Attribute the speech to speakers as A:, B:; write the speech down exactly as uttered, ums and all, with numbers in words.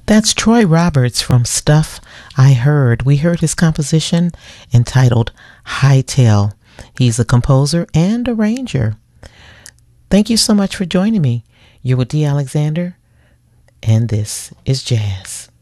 A: That's Troy Roberts from Stuff I Heard. We heard his composition entitled Hightail. He's a composer and arranger. Thank you so much for joining me. You're with D. Alexander, and this is Jazz.